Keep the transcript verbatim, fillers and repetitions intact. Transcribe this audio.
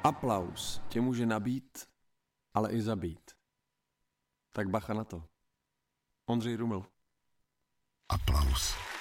Aplaus tě může nabít, ale i zabít. Tak bacha na to. Ondřej Ruml. Aplaus.